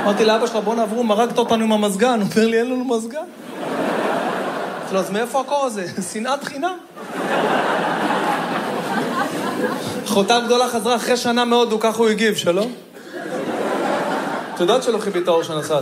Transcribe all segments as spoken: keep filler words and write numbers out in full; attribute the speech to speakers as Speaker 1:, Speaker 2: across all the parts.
Speaker 1: אמרתי לאבא שלה, בוא נעברו, מרגת אותנו עם המזגן. הוא אומר לי, אין לנו מזגן. אז מאיפה הקור הזה? שנאת חינם. אחותה גדולה חזרה אחרי שנה מאוד, הוא ככה הוא הגיב, שלום? את יודעת שלא חיבי את האור שנסעת.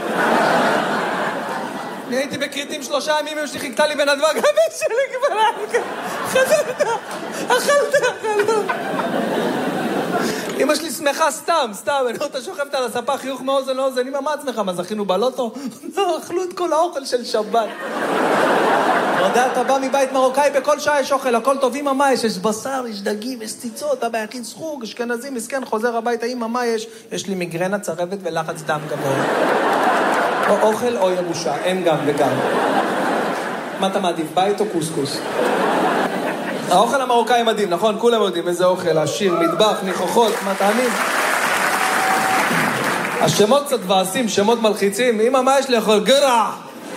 Speaker 1: אני הייתי בקריטים שלושה ימים, אמא שלי חיכתה לי בנדבק, הבן שלי כבר חזרת, אכלת, אכלת. אמא שלי שמחה סתם, סתם, אני אותה שוכבת על הספה, חיוך מאוזן לאוזן, אמא, מה עצמך? מה, זכינו בלוטו? לא, אכלו את כל האוכל של שבת. אתה יודע, אתה בא מבית מרוקאי, בכל שעה יש אוכל, הכל טוב, אמא, מה יש? יש בשר, יש דגים, יש ציצות, אבא יכין סחוג, אשכנזי, מסכן, חוזר הביתה, אמא, מה יש? יש לי מיגרנה, צרבת ולחץ דם גבוה. או אוכל או ירושה, אין גם וגם. מה אתה מעדיף, בית או קוסקוס? האוכל המרוקאי מדהים, נכון? כולם יודעים איזה אוכל, עשיר, מטבח, ניחוחות, מטעמים. השמות קצת ועשים, שמות מלחיצים. אמא, מה יש לאכול? גרע!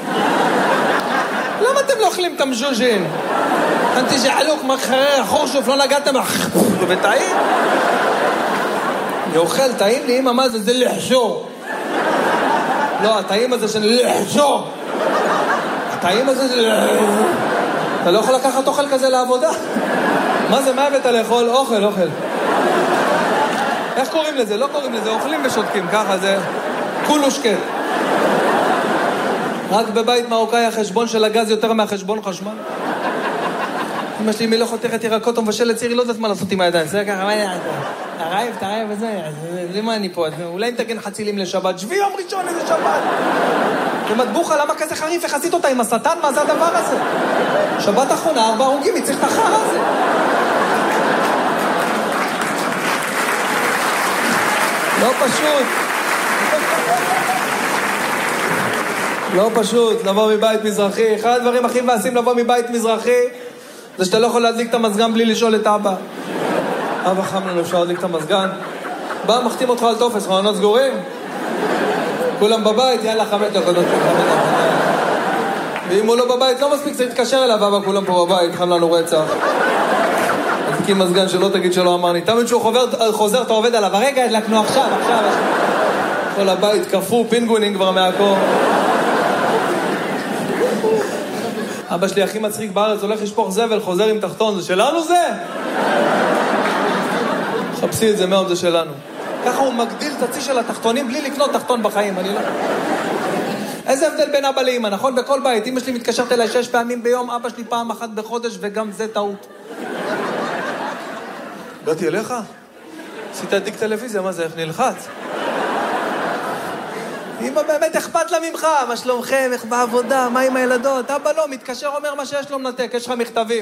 Speaker 1: למה אתם לא אוכלים את המז'וז'ין? אנתי שעלוק, מחרר, חורשוף, לא נגעתם, וטעים? אני אוכל, טעים לי, אמא, מה זה? זה לחשור. לא, הטעים הזה של לחשור. הטעים הזה של... אתה לא יכול לקחת אוכל כזה לעבודה. מה זה, מה הבאת לאכול? אוכל, אוכל. איך קוראים לזה? לא קוראים לזה, אוכלים ושותקים, ככה זה כולו שקט. רק בבית מרוקאי החשבון של הגז יותר מהחשבון חשמל. אמא שלי, מי לא חותכת ירקות או מבשלת צירי, לא יודעת מה לעשות עם הידיים. זה ככה, מה ידעת? תרעב, תרעב וזה, זה מה אני פה? אולי נתגן חצילים לשבת, שבי יום ראשון איזה שבת. ומטבוחה, למה כזה חריף? איך עשית אותה עם השטן? מה זה הדבר הזה? שבת אחרונה, ארבע הרוגים, היא צריך את החר הזה. לא פשוט. לא פשוט, לבוא מבית מזרחי. אחד הדברים הכי מבאסים לבוא מבית מזרחי, זה שאתה לא יכול להדליק את המזגן בלי לשאול את אבא. אבא חם לנו, אפשר להדליק את המזגן. בא, מחתים אותך על טופס, חלונות סגורים. כולם בבית, יאללה, חמש דקות, ואם הוא לא בבית, לא מספיק, צריך להתקשר אליו, אבא, כולם פה בבית, חם לנו רצח. תקים מזגן שלא תגיד שלא אמרני. תמיד שהוא חוזר, חוזר, אתה עובד עליו, הרגע הדלקנו עכשיו, עכשיו. כל הבית קפוא, פינגונים כבר מהקור. אבא שלי הכי מצחיק בארץ, הולך לשפוך זבל, חוזר עם תחתון, זה שלנו זה? חפשי את זה מאוד, זה שלנו. ככה הוא מגדיל את הצי של התחתונים בלי לקנות תחתון בחיים, אני לא... איזה הבדל בין אבא לאמא, נכון? בכל בית, אמא שלי מתקשרת אליי שש פעמים ביום, אבא שלי פעם אחת בחודש, וגם זה טעות. הגעתי אליך? עשית עדיק טלוויזיה, מה זה, איך נלחץ? אמא באמת אכפת לה ממך, מה שלומכם, איך בעבודה, מה עם הילדות? אבא לא, מתקשר אומר מה שיש לו מנתק, יש לך מכתבים.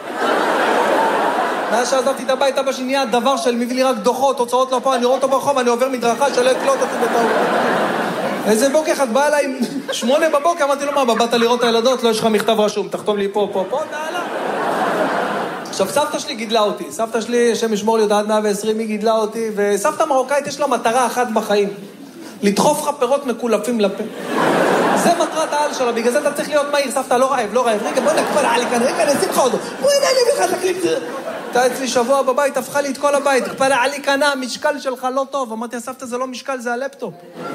Speaker 1: מאז שעזבתי את הבית, אבא שלי נהיה דבר של מביא לי רק דוחות, הוצאות לא פה, אני רואה אותו ברחוב, אני עובר מדרכה שלא יקלוט אותי בטעות. איזה בוקר אחד בא אליי, שמונה בבוקר, אמרתי לו, מה, באת לראות את הילדות? לא, יש לך מכתב רשום, תחתום לי פה, פה, פה, תעלה. עכשיו, סבתא שלי גידלה אותי, סבתא שלי, שם ישמור לי אותה עד מאה ועשרים, היא גידלה אותי, וסבתא מרוקאית יש לה מטרה אחת בחיים, לדחוף לך פירות מקולפים לפה. זה מטרת העל שלה, בגלל זה אתה צריך להיות מהיר, סבתא, לא רעב, לא רעב, רגע, בוא נקפל עלי כאן, רגע, נשים לך אותו, בוא הנה לי בכלל, תקליק זה. אתה אצלי שבוע בבית, הפכה לי את כל הבית, קפל עלי כאן, המשקל שלך לא טוב, אמרתי, סבתא, זה לא משקל, זה הלפטופ.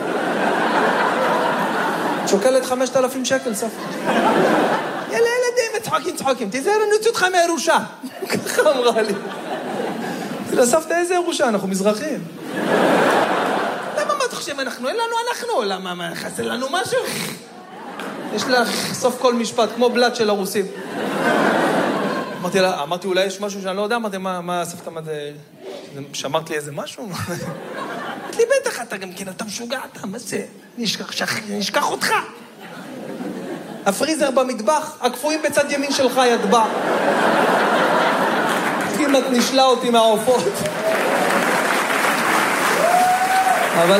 Speaker 1: שוקלת חמשת אלפים שקל, סבתא. יאללה, ילדים, צחוקים, צחוקים, תיזהר, אני יוצא אותך מהירושה. ככה אמרה לי. לסבתא, איזה ירושה? אנחנו מזרחים. למה, מה אתה חושב, אנחנו, אין לנו אנחנו, למה, מה, חסר לנו משהו? יש לה סוף כל משפט, כמו בלט של הרוסים. אמרתי לה, אמרתי, אולי יש משהו שאני לא יודע, אמרתי, מה, מה, סבתא, מה זה... שמרת לי איזה משהו? אמרתי לי, בטח, אתה גם כן, אתה משוגע, אתה, מה זה? נשכח אותך. הפריזר במטבח, הקפואים בצד ימין שלך ידבע. כמעט נשלה אותי מהעופות. אבל...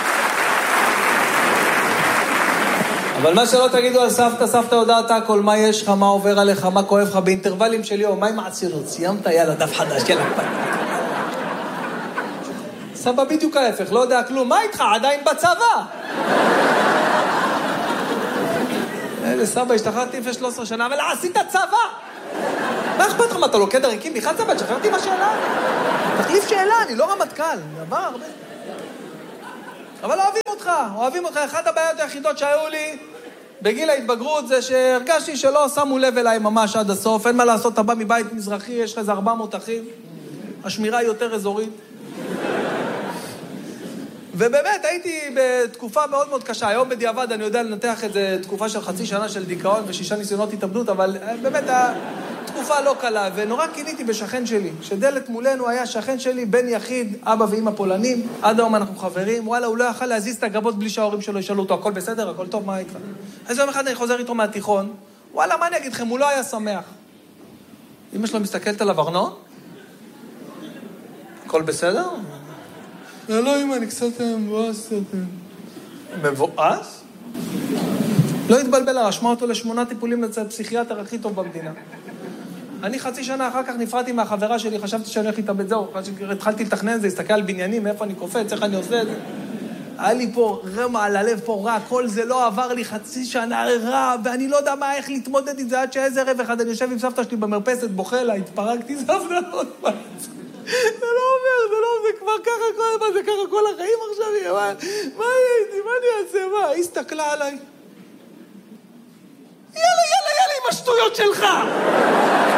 Speaker 1: אבל מה שלא תגידו על סבתא, סבתא יודעת הכל, מה יש לך, מה עובר עליך, מה כואב לך, באינטרוולים של יום, מה עם העצירות? סיימת? יאללה, דף חדש, כן, הקפת. סבא בדיוק ההפך, לא יודע כלום, מה איתך? עדיין בצבא. אלה סבא, השתחררתי לפני שלוש עשרה שנה, אבל עשית צבא! מה אכפת לך? מה, אתה לוקד הריקים? בכלל צבא, שחררתי מה שאלה. תחליף שאלה, אני לא רמטכ"ל, עבר הרבה. אבל אוהבים אותך. אותך, אוהבים אותך. אחת הבעיות היחידות שהיו לי בגיל ההתבגרות זה שהרגשתי שלא שמו לב אליי ממש עד הסוף. אין מה לעשות, אתה בא מבית מזרחי, יש לך איזה ארבע מאות אחים, השמירה היא יותר אזורית. ובאמת הייתי בתקופה מאוד מאוד קשה. היום בדיעבד אני יודע לנתח את זה, תקופה של חצי שנה של דיכאון ושישה ניסיונות התאבדות, אבל באמת התקופה לא קלה, ונורא קיניתי בשכן שלי, שדלת מולנו היה שכן שלי, בן יחיד, אבא ואמא פולנים, עד היום אנחנו חברים, וואלה, הוא לא יכל להזיז את הגבות בלי שההורים שלו ישאלו אותו, הכל בסדר, הכל טוב, מה איתך? אז יום אחד אני חוזר איתו מהתיכון, וואלה, מה אני אגיד לכם, הוא לא היה שמח. אמא שלו מסתכלת עליו, ארנון? הכל בסדר? לא, אמא, אני קצת מבואס. מבואס? לא התבלבל, רשמה אותו לשמונה טיפולים לצד פסיכיאטר הכי טוב במדינה. אני חצי שנה אחר כך נפרדתי מהחברה שלי, חשבתי שאני הולך איתה בזהו, התחלתי לתכנן זה, הסתכל על בניינים, איפה אני קופץ, איך אני עושה את זה. היה לי פה רמה על הלב, פה רע, כל זה לא עבר לי חצי שנה רע, ואני לא יודע מה, איך להתמודד עם זה, עד שאיזה ערב אחד אני יושב עם סבתא שלי במרפסת, בוכה לה, התפרקתי, סבתא עוד פעם. זה לא אומר, זה לא, זה כבר ככה כל, מה זה ככה כל החיים עכשיו, מה, מה הייתי, מה אני אעשה, מה? היא הסתכלה עליי. יאללה, יאללה, יאללה, עם השטויות שלך!